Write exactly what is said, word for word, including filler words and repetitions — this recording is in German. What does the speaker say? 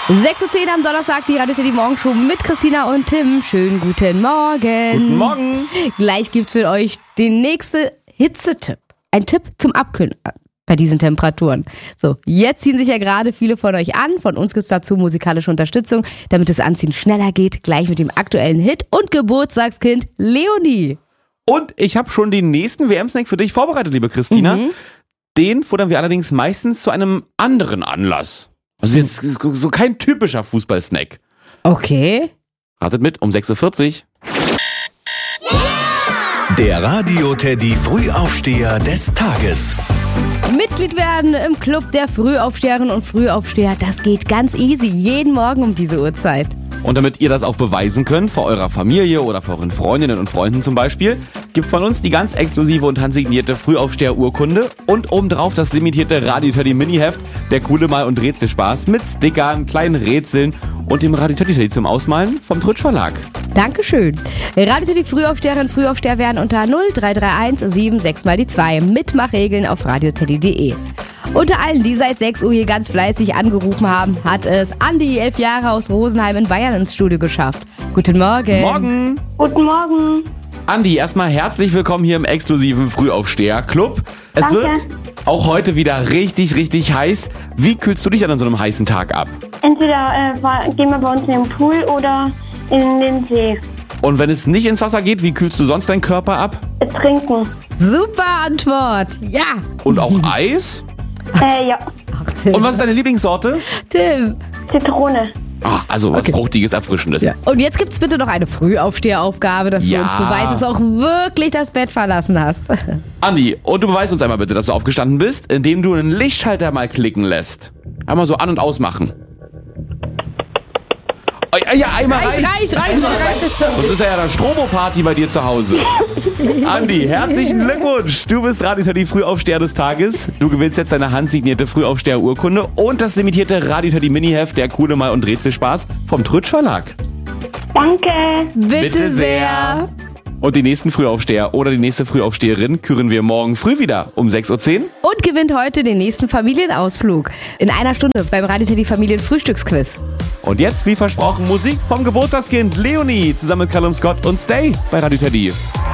sechs Uhr zehn am Donnerstag, die Radio Teddy Morgenshow mit Christina und Tim. Schönen guten Morgen. Guten Morgen. Gleich gibt's für euch den nächsten Hitzetipp. Ein Tipp zum Abkühlen bei diesen Temperaturen. So, jetzt ziehen sich ja gerade viele von euch an. Von uns gibt's dazu musikalische Unterstützung, damit das Anziehen schneller geht. Gleich mit dem aktuellen Hit und Geburtstagskind Leonie. Und ich habe schon den nächsten W M-Snack für dich vorbereitet, liebe Christina. Mhm. Den futtern wir allerdings meistens zu einem anderen Anlass. Also jetzt so kein typischer Fußballsnack. Okay. Ratet mit um sechs Uhr vierzig. Der Radio Teddy Frühaufsteher des Tages. Mitglied werden im Club der Frühaufsteherinnen und Frühaufsteher, das geht ganz easy, jeden Morgen um diese Uhrzeit. Und damit ihr das auch beweisen könnt, vor eurer Familie oder vor euren Freundinnen und Freunden zum Beispiel, gibt's von uns die ganz exklusive und handsignierte Frühaufsteher-Urkunde und obendrauf das limitierte Radio Teddy Mini-Heft, der coole Mal- und Rätselspaß mit Stickern, kleinen Rätseln und dem Radio Teddy Teddy zum Ausmalen vom Tritsch Verlag. Dankeschön. Radio Teddy Frühaufsteherinnen, Frühaufsteher werden unter null drei drei eins sieben sechs mal die zwei. Mitmachregeln auf radioteddy punkt de. Unter allen, die seit sechs Uhr hier ganz fleißig angerufen haben, hat es Andi, elf Jahre aus Rosenheim in Bayern ins Studio geschafft. Guten Morgen. Morgen. Guten Morgen. Andi, erstmal herzlich willkommen hier im exklusiven Frühaufsteher-Club. Es Danke. wird auch heute wieder richtig, richtig heiß. Wie kühlst du dich an so einem heißen Tag ab? Entweder äh, war, gehen wir bei uns in den Pool oder in den See. Und wenn es nicht ins Wasser geht, wie kühlst du sonst deinen Körper ab? Äh, Trinken. Super Antwort. Ja. Und auch Eis? Äh, ja. Ach, Tim. Und was ist deine Lieblingssorte? Tim. Zitrone. Ah, also was Okay. Fruchtiges, Erfrischendes. Ja. Und jetzt gibt's bitte noch eine Frühaufsteheraufgabe, dass Ja. du uns beweist, dass du auch wirklich das Bett verlassen hast. Andi, und du beweist uns einmal bitte, dass du aufgestanden bist, indem du einen Lichtschalter mal klicken lässt. Einmal so an- und ausmachen. Oh, ja, ja, einmal reicht. reicht, reicht, reicht. Sonst ist ja dann Strobo-Party bei dir zu Hause. Andi, herzlichen Glückwunsch. Du bist Radio Teddy Frühaufsteher des Tages. Du gewinnst jetzt deine handsignierte Frühaufsteher-Urkunde und das limitierte Radio Teddy Mini-Heft, der coole Mal- und Rätselspaß vom Tritsch Verlag. Danke. Bitte, Bitte sehr. Und die nächsten Frühaufsteher oder die nächste Frühaufsteherin küren wir morgen früh wieder um sechs Uhr zehn. Und gewinnt heute den nächsten Familienausflug. In einer Stunde beim Radio Teddy Familienfrühstücksquiz. Und jetzt, wie versprochen, Musik vom Geburtstagskind Leonie zusammen mit Callum Scott und Stay bei Radio Teddy.